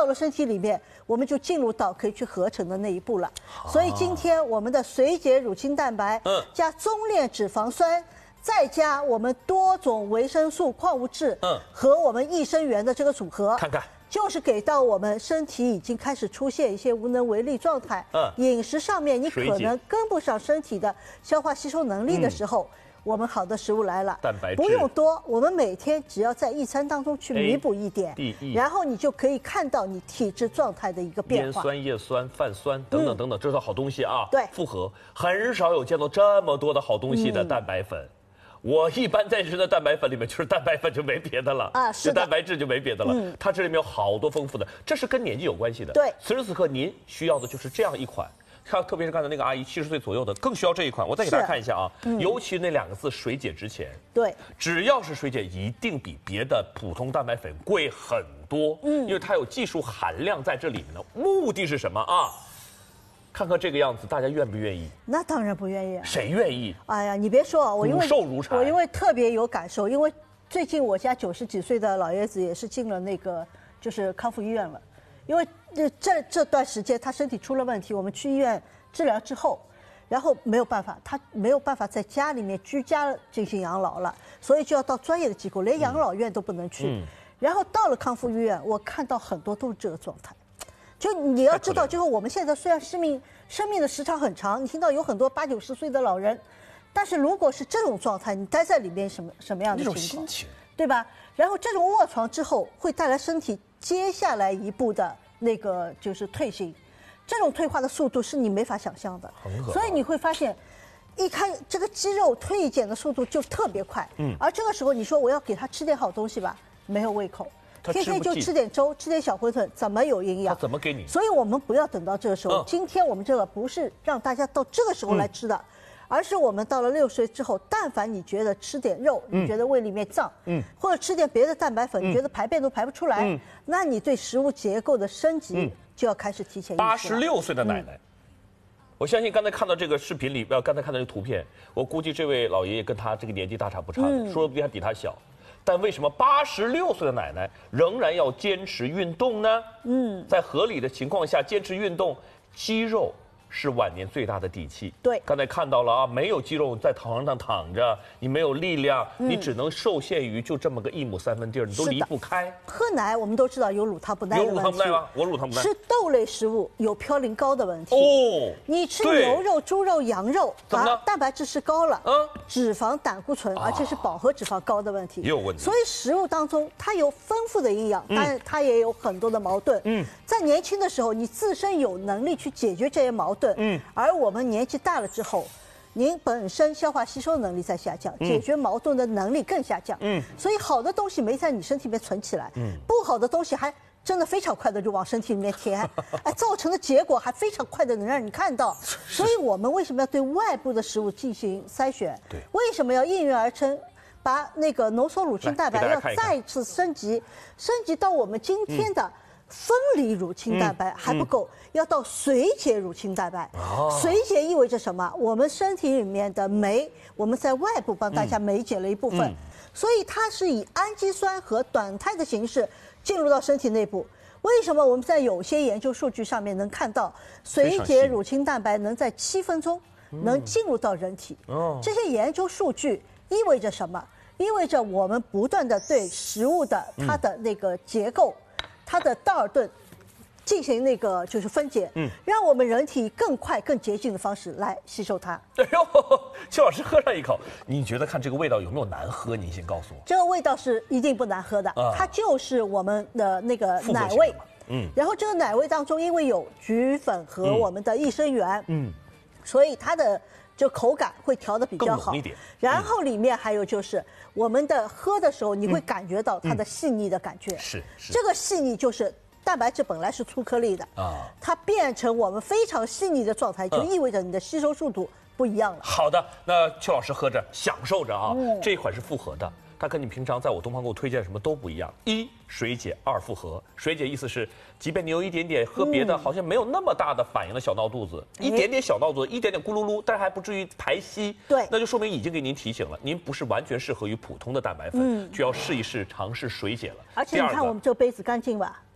到了身体里面，我们就进入到可以去合成的那一步了。所以今天我们的水解乳清蛋白，加中链脂肪酸。再加我们多种维生素、矿物质，和我们益生元的这个组合， 看看， 就是给到我们身体已经开始出现一些无能为力状态，饮食上面你可能跟不上身体的消化吸收能力的时候，我们好的食物来了， 蛋白质不用多，我们每天只要在一餐当中去弥补一点，然后你就可以看到你体质状态的一个变化。 烟酸、叶酸、泛酸等等等等，这是好东西啊。 对， 复合很少有见到这么多的好东西的蛋白粉。我一般在吃的蛋白粉里面，就是蛋白粉就没别的了啊，是蛋白质就没别的了。它这里面有好多丰富的，这是跟年纪有关系的。 对， 此时此刻您需要的就是这样一款，像特别是刚才那个阿姨70岁左右的，更需要这一款。我再给大家看一下啊，尤其那2个字水解之前， 对， 只要是水解，一定比别的普通蛋白粉贵很多。因为它有技术含量在这里面的。目的是什么啊？看看这个样子，大家愿不愿意？ 那当然不愿意啊。 谁愿意？ 哎呀，你别说啊，我因为骨瘦如柴， 我因为特别有感受，因为最近我家90几岁的老爷子也是进了那个就是康复医院了，因为这段时间他身体出了问题，我们去医院治疗之后，然后没有办法，他没有办法在家里面居家进行养老了，所以就要到专业的机构，连养老院都不能去。然后到了康复医院，我看到很多都是这个状态。就你要知道，就是我们现在虽然生命的时长很长，你听到有很多80、90岁的老人，但是如果是这种状态，你待在里面什么样的情况，对吧？然后这种卧床之后会带来身体接下来一步的那个就是退行，这种退化的速度是你没法想象的，所以你会发现，一看这个肌肉退减的速度就特别快，而这个时候你说我要给他吃点好东西吧，没有胃口。天天就吃点粥，吃点小馄饨，怎么有营养？ 他怎么给你？ 所以我们不要等到这个时候。今天我们这个不是让大家到这个时候来吃的，而是我们到了60岁之后，但凡你觉得吃点肉，你觉得胃里面胀，或者吃点别的蛋白粉，你觉得排便都排不出来，那你对食物结构的升级就要开始提前意识了。 86岁的奶奶。我相信刚才看到这个视频里，刚才看到这个图片，我估计这位老爷爷跟他这个年纪大差不差的，说不定还比他小。但为什么86岁的奶奶仍然要坚持运动呢？在合理的情况下坚持运动，肌肉是晚年最大的底气。 对， 刚才看到了啊，没有肌肉在床上躺着，你没有力量，你只能受限于就这么个1亩3分地儿，你都离不开。 喝奶我们都知道有乳糖不耐的问题， 有乳糖不耐吗？我乳糖不耐。 吃豆类食物有嘌呤高的问题。你吃牛肉、猪肉、羊肉，蛋白质是高了，脂肪、胆固醇，而且是饱和脂肪高的问题， 也有问题。 所以食物当中它有丰富的营养，但是它也有很多的矛盾。在年轻的时候，你自身有能力去解决这些矛盾。而我们年纪大了之后，您本身消化吸收能力在下降，解决矛盾的能力更下降。所以好的东西没在你身体里面存起来，不好的东西还真的非常快的就往身体里面填，造成的结果还非常快的能让你看到。所以我们为什么要对外部的食物进行筛选？为什么要应运而生？把那个浓缩乳清蛋白要再次升级到我们今天的分离乳清蛋白还不够，要到水解乳清蛋白。水解意味着什么？我们身体里面的酶，我们在外部帮大家酶解了一部分，所以它是以氨基酸和短肽的形式进入到身体内部。为什么我们在有些研究数据上面能看到水解乳清蛋白能在7分钟能进入到人体？这些研究数据意味着什么？意味着我们不断的对食物的它的那个结构。它的道尔顿进行那个就是分解，让我们人体更快、更洁净的方式来吸收它。 哎呦，邱老师喝上一口，你觉得看这个味道有没有难喝？您先告诉我。 这个味道是一定不难喝的，它就是我们的那个奶味。然后这个奶味当中，因为有菊粉和我们的益生元，所以它的就口感会调得比较好。然后里面还有就是我们的喝的时候，你会感觉到它的细腻的感觉。 是这个细腻就是蛋白质本来是粗颗粒的它变成我们非常细腻的状态，就意味着你的吸收速度不一样了。 好的，那邱老师喝着享受着啊，这一款是复合的。它跟你平常在我东方给我推荐什么都不一样。1水解，2复合。水解意思是，即便你有一点点喝别的，好像没有那么大的反应的小闹肚子，一点点小闹肚子，一点点咕噜噜，但是还不至于排稀。 对， 那就说明已经给您提醒了，您不是完全适合于普通的蛋白粉，就要试一试尝试水解了。 而且你看我们这个杯子干净吧？